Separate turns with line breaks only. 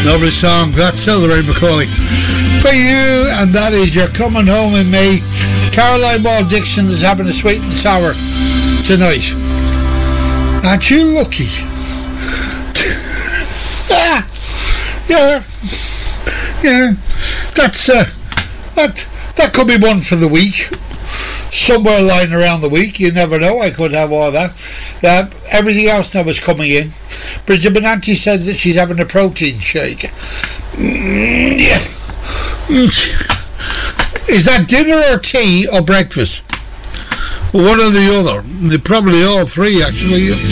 Lovely song. That's Lorraine McCauley for you, and that is You're Coming Home in May. Caroline Ball Dixon is having a sweet and sour tonight. Aren't you lucky? Yeah. That's that could be one for the week. Somewhere lying around the week, you never know. I could have all that. Everything else that was coming in. Bridget Benanti said that she's having a protein shake. Yeah. Is that dinner or tea or breakfast? One or the other? Probably all three, actually.